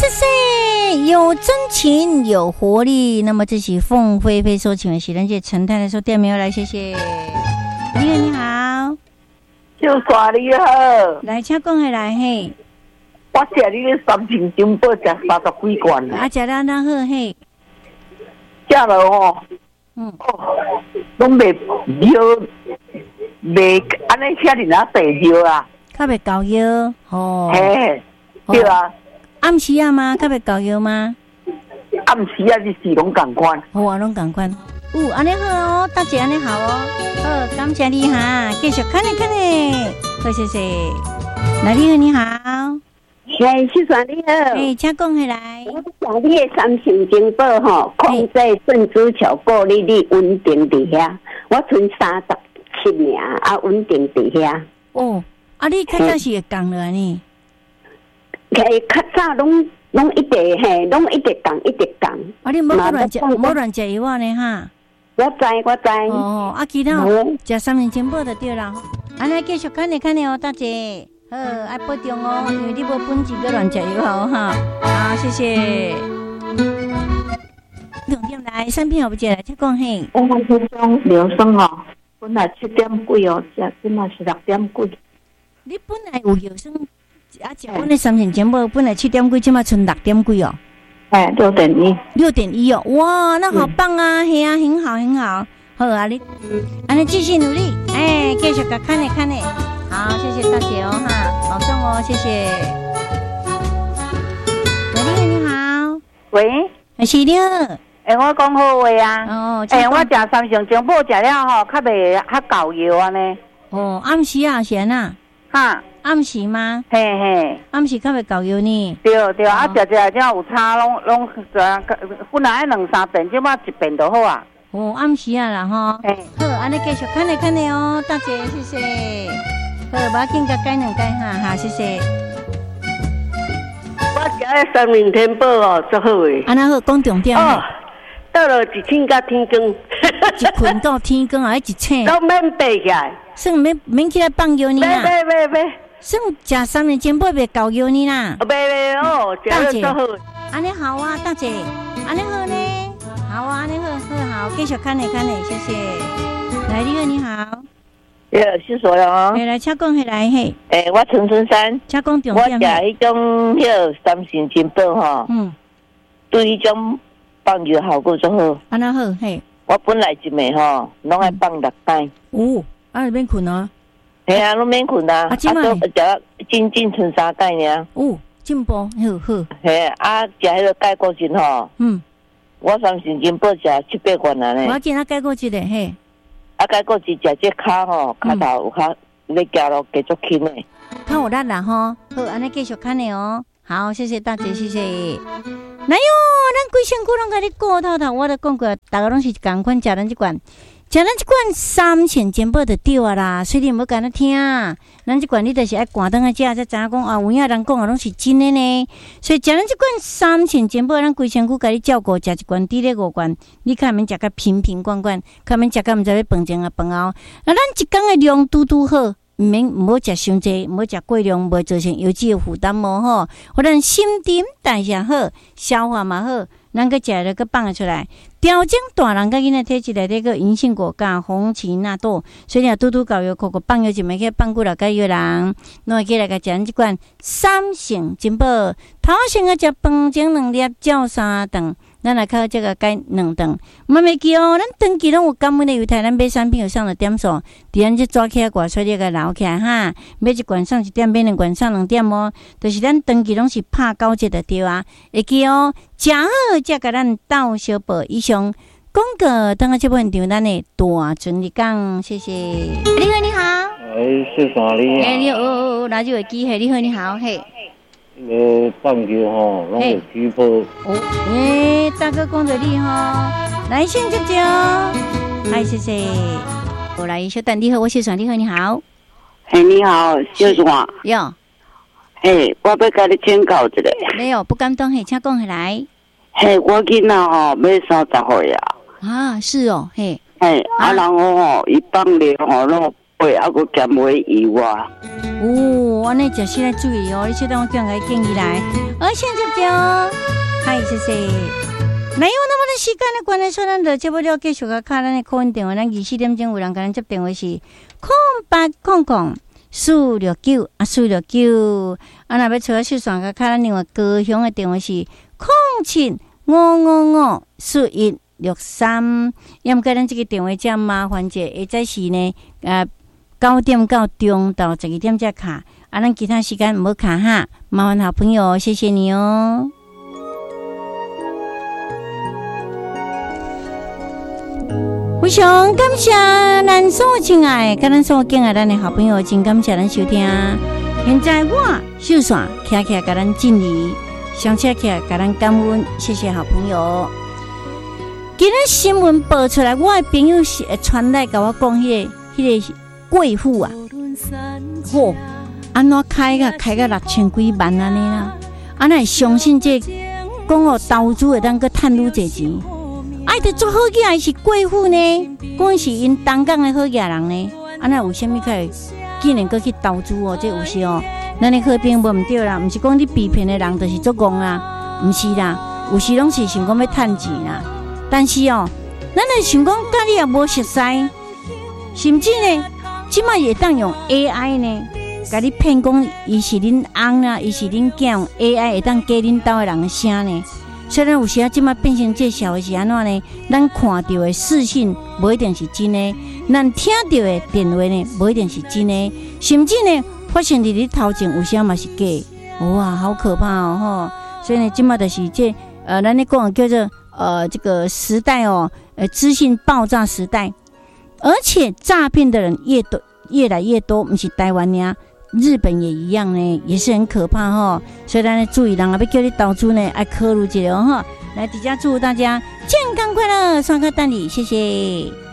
谢谢，有真情有活力。那么这是凤飞飞所请的喜人节陈太太说店名来，谢谢。你好， 就说你好， 来请讲下来嘿。 我食你的三千金宝食30几罐啦， 食了那好嘿， 食了哦，拢袂尿，袂安尼遐尼哪地尿啊？ 较袂高腰哦。 嘿，对啊。 暗时啊吗？较袂高腰吗？ 暗时啊，是拢共款。 好啊，拢共款。安尼好哦，大姐安尼好哦。好，感谢你哈，继续看呢。好，谢谢。来，你好。 嘿，谢算你好。 请讲起来。 我讲你的三千金宝吼，控制郑子乔顾你稳定伫遐。我剩37名啊，稳定伫遐。 哦，你较早是会讲了呢？ 较早拢一直嘿，拢一直讲。 你无乱食药呢哈？ 我知。 哦，其他食三千金宝就对啦。安尼继续看呢哦，大姐。好，爱保重哦，因为你无本钱个乱食药好哈。好，谢谢。重点来，产品好不接来，请讲嘿。 我们这种疗伤哦，本来7点几哦，食今嘛是6点几。 你本来有疗伤，食阮的三千金宝本来7点几，今嘛剩6点几哦。6.1哦，哇，那好棒啊，嘿啊，很好。好啊，你安尼继续努力，继续看呢。好，谢谢大姐哦哈，保重哦，谢谢。喂，你好。 喂， 是你好。 我讲好话啊。 哦， 我食三成金宝食了吼，较袂较够药安尼。 哦，暗时啊，是安那？ 哈， 暗时吗？ 嘿， 暗时较袂够药呢。 对，啊，食才有差，拢本来2、3遍，即马1遍就好啊。 哦，暗时啊啦吼。好，安尼继续看呢哦，大姐，谢谢。好，我要紧甲改2改哈，谢谢。 我食的三明天宝哦，足好诶。 安那好，讲重点。 哦，到了一天到天光， 一困到天光啊，一醒。 都免爬起来， 算免起来放药你啦。 袂。 算食三年前不袂够药你啦。 袂哦， 大姐， 足好。 安尼好啊，大姐，安尼好呢。好啊，安尼好，继续看呢，谢谢。来，你好。 是说了哦。 来，请讲起来嘿。 我陈春山。 请讲重点。 我食迄种三成金宝吼。对迄种放药效果足好。 安那好嘿。 我本来一暝吼，拢爱放6摆。 你免困哦。 嘿啊，拢免困啊。 即摆食仅剩3摆尔。 进步好。 嘿啊，食迄个钙固醇吼。我三成金宝食7、8罐啊呢。 我见钙固醇的嘿。 钙固醇食这骹吼，骹头有较咧行路继续轻诶。 较有力啦吼。好，安尼继续看的哦。好，谢谢大姐，谢谢。来哟，咱规身躯拢甲你顾透，我都讲过，大家拢是共款食咱这罐3千金宝就对啊啦。虽然无敢若听，咱这罐你就是爱赶灯啊食，才知影讲有影人讲拢是真的呢。所以食咱这罐3千金宝，咱规身躯甲你照顾，食一罐抵咧5罐，你看免食甲瓶罐，看免食甲毋知咧饭前啊饭后。那咱一工的量拄好。唔好食伤济，唔好食过量，袂造成油脂的负担无吼。或者新陈代谢好，消化嘛好，咱个食了个放得出来。调整大人甲囡仔体质内底个银杏果加红芪纳豆，所以你拄搞药，个放药就袂去放几落个药人，侬会起来个食咱即罐3成金宝，头先个食饭前2粒，照3顿。咱来靠这个改2顿，莫袂记哦。咱长期拢有感恩的犹太，咱买产品有上了点数，伫咱这抓起来挂出来个留起来哈。买一罐上1点，买2罐上2点哦。就是咱长期拢是拍9折的对啊。会记哦，食好才甲咱斗小报以上广告，等下这部现场咱的大顺利讲，谢谢。你好。 是啥哩？ 你好，拿这个机会，你好，你好，嘿。 放球吼，拢有起波。 大哥讲着你吼，来先接接哦。嗨，谢谢。我来小等你好，我小爽，你好，你好。 你好，小爽。 哟。 我要甲你请教一下。 没有，不敢当，请讲起来。 我囡仔吼，要30岁啊。 是哦， 然后吼，伊放尿吼，拢会啊，佮减尾油啊。 哦，安尼就是来注意哦，你晓得我讲个建议来，现在就嗨，谢谢。那有那么的时间的关系，说咱就接不了继续个卡咱的口音电话，咱24点钟有人跟咱接电话是0800-469-469，若要找小线个卡咱另外高雄的电话是07-555-4163，要么个咱这个电话真麻烦者，或者是呢9点到中到12点才卡，咱其他时间唔好卡哈，麻烦好朋友，谢谢你哦。非常感谢咱所亲爱跟咱所敬爱咱的好朋友，真感谢咱收听。现在我秀伞徛起来给咱敬礼，上车起来给咱感恩，谢谢好朋友。今日新闻报出来，我的朋友是传来跟我讲，迄个贵妇啊，嚯，安怎开个6000几万安尼啦？安尼相信这讲哦，投资会当个赚愈侪钱。爱得做好嘢还是贵妇呢？讲是因东港的好嘢人呢？安那有啥物可以竟然搁去投资哦？这有时哦，咱的好朋友无对啦，毋是讲你被骗的人就是做戆啦，毋是啦，有时拢是想讲要趁钱啦。但是哦，咱会想讲，甲你也无熟悉，甚至呢，即摆会当用 AI 呢，甲你骗讲伊是恁翁啦，伊是恁囝，用 AI 会当假恁兜的人的声呢。虽然有时啊，即摆变成这社会是安怎呢？咱看到的视讯无一定是真的，咱听到的电话呢，无一定是真的，甚至呢，发生伫你头前有时嘛是假，哇，好可怕哦！吼，所以呢，即摆就是这咱咧讲叫做这个时代哦，资讯爆炸时代，而且诈骗的人越来越多，不是台湾呀。日本也一样呢，也是很可怕哈，所以咱要注意，人要叫你投资呢，要考虑一下哈。来，底下祝大家健康快乐，刷卡等你，谢谢。